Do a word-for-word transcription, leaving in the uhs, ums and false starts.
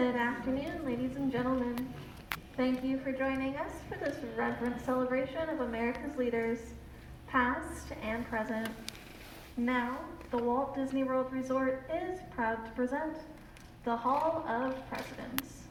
Good afternoon, ladies and gentlemen. Thank you for joining us for this reverent celebration of America's leaders, past and present. Now, the Walt Disney World Resort is proud to present the Hall of Presidents.